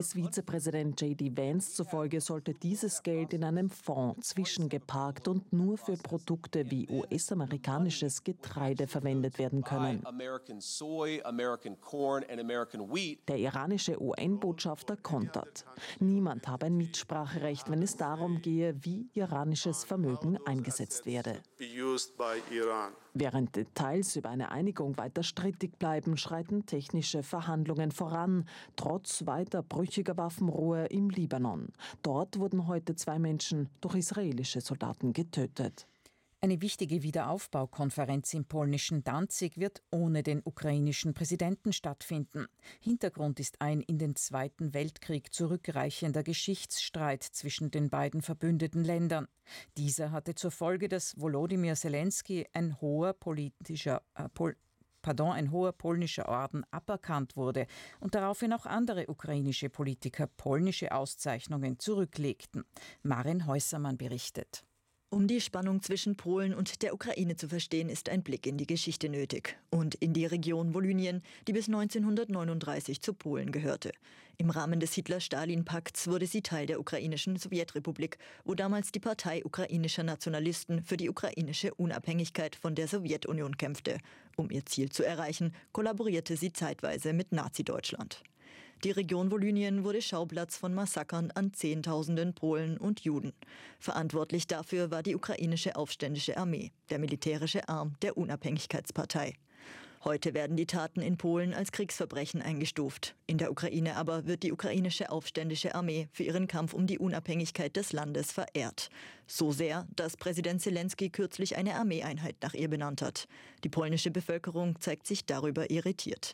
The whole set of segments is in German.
US-Vizepräsident J.D. Vance zufolge sollte dieses Geld in einem Fonds zwischengeparkt und nur für Produkte wie US-amerikanisches Getreide verwendet werden können. Der iranische UN-Botschafter kontert. Niemand habe ein Mitspracherecht, wenn es darum gehe, wie iranisches Vermögen eingesetzt werde. Während Details über eine Einigung weiter strittig bleiben, schreiten technische Verhandlungen voran, trotz weiter brüchiger Waffenruhe im Libanon. Dort wurden heute 2 Menschen durch israelische Soldaten getötet. Eine wichtige Wiederaufbaukonferenz im polnischen Danzig wird ohne den ukrainischen Präsidenten stattfinden. Hintergrund ist ein in den Zweiten Weltkrieg zurückreichender Geschichtsstreit zwischen den beiden verbündeten Ländern. Dieser hatte zur Folge, dass Volodymyr Zelensky ein hoher polnischer Orden aberkannt wurde und daraufhin auch andere ukrainische Politiker polnische Auszeichnungen zurücklegten. Maren Häusermann berichtet. Um die Spannung zwischen Polen und der Ukraine zu verstehen, ist ein Blick in die Geschichte nötig. Und in die Region Volynien, die bis 1939 zu Polen gehörte. Im Rahmen des Hitler-Stalin-Pakts wurde sie Teil der ukrainischen Sowjetrepublik, wo damals die Partei ukrainischer Nationalisten für die ukrainische Unabhängigkeit von der Sowjetunion kämpfte. Um ihr Ziel zu erreichen, kollaborierte sie zeitweise mit Nazi-Deutschland. Die Region Volynien wurde Schauplatz von Massakern an Zehntausenden Polen und Juden. Verantwortlich dafür war die ukrainische Aufständische Armee, der militärische Arm der Unabhängigkeitspartei. Heute werden die Taten in Polen als Kriegsverbrechen eingestuft. In der Ukraine aber wird die ukrainische Aufständische Armee für ihren Kampf um die Unabhängigkeit des Landes verehrt. So sehr, dass Präsident Zelensky kürzlich eine Armeeeinheit nach ihr benannt hat. Die polnische Bevölkerung zeigt sich darüber irritiert.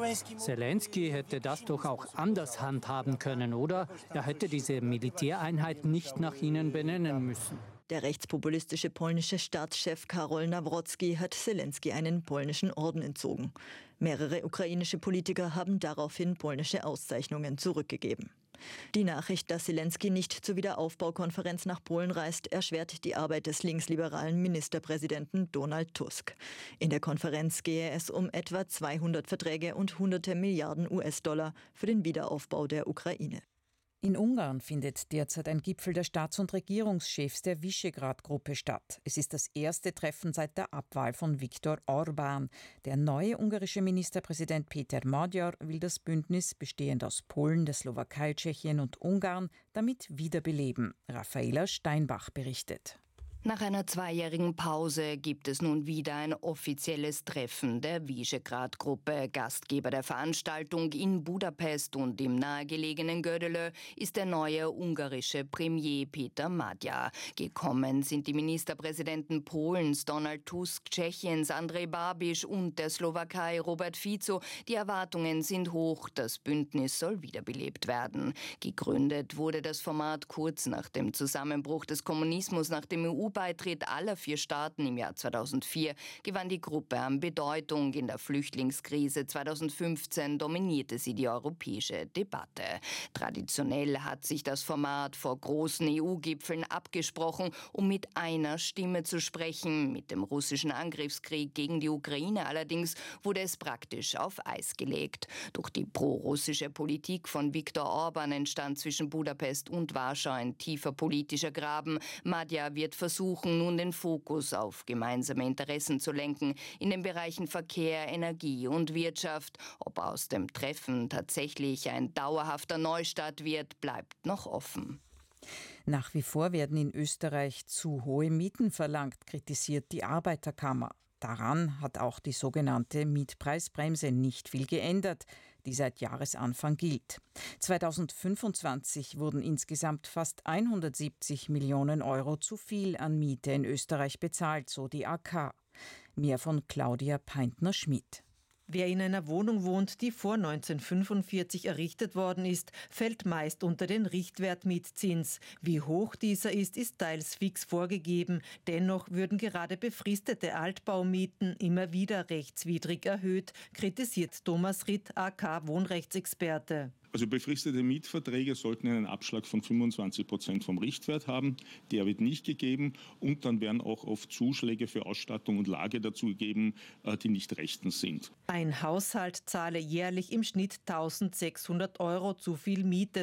Zelensky hätte das doch auch anders handhaben können, oder? Er hätte diese Militäreinheit nicht nach ihnen benennen müssen. Der rechtspopulistische polnische Staatschef Karol Nawrocki hat Zelensky einen polnischen Orden entzogen. Mehrere ukrainische Politiker haben daraufhin polnische Auszeichnungen zurückgegeben. Die Nachricht, dass Zelensky nicht zur Wiederaufbaukonferenz nach Polen reist, erschwert die Arbeit des linksliberalen Ministerpräsidenten Donald Tusk. In der Konferenz gehe es um etwa 200 Verträge und hunderte Milliarden US-Dollar für den Wiederaufbau der Ukraine. In Ungarn findet derzeit ein Gipfel der Staats- und Regierungschefs der Visegrad-Gruppe statt. Es ist das erste Treffen seit der Abwahl von Viktor Orbán. Der neue ungarische Ministerpräsident Péter Magyar will das Bündnis, bestehend aus Polen, der Slowakei, Tschechien und Ungarn, damit wiederbeleben. Raffaela Steinbach berichtet. Nach einer 2-jährigen Pause gibt es nun wieder ein offizielles Treffen der Visegrad-Gruppe. Gastgeber der Veranstaltung in Budapest und im nahegelegenen Gödöllő ist der neue ungarische Premier Péter Magyar. Gekommen sind die Ministerpräsidenten Polens Donald Tusk, Tschechiens Andrej Babiš und der Slowakei Robert Fico. Die Erwartungen sind hoch, das Bündnis soll wiederbelebt werden. Gegründet wurde das Format kurz nach dem Zusammenbruch des Kommunismus, nach dem EU-Beitritt aller 4 Staaten im Jahr 2004 gewann die Gruppe an Bedeutung. In der Flüchtlingskrise 2015 dominierte sie die europäische Debatte. Traditionell hat sich das Format vor großen EU-Gipfeln abgesprochen, um mit einer Stimme zu sprechen. Mit dem russischen Angriffskrieg gegen die Ukraine allerdings wurde es praktisch auf Eis gelegt. Durch die pro-russische Politik von Viktor Orbán entstand zwischen Budapest und Warschau ein tiefer politischer Graben. Magyar wird versuchen, nun den Fokus auf gemeinsame Interessen zu lenken in den Bereichen Verkehr, Energie und Wirtschaft. Ob aus dem Treffen tatsächlich ein dauerhafter Neustart wird, bleibt noch offen. Nach wie vor werden in Österreich zu hohe Mieten verlangt, kritisiert die Arbeiterkammer. Daran hat auch die sogenannte Mietpreisbremse nicht viel geändert, die seit Jahresanfang gilt. 2025 wurden insgesamt fast 170 Millionen Euro zu viel an Miete in Österreich bezahlt, so die AK. Mehr von Claudia Peintner-Schmidt. Wer in einer Wohnung wohnt, die vor 1945 errichtet worden ist, fällt meist unter den Richtwertmietzins. Wie hoch dieser ist teils fix vorgegeben. Dennoch würden gerade befristete Altbaumieten immer wieder rechtswidrig erhöht, kritisiert Thomas Ritt, AK-Wohnrechtsexperte. Also befristete Mietverträge sollten einen Abschlag von 25% vom Richtwert haben. Der wird nicht gegeben. Und dann werden auch oft Zuschläge für Ausstattung und Lage dazu gegeben, die nicht rechtens sind. Ein Haushalt zahle jährlich im Schnitt 1.600 € zu viel Miete,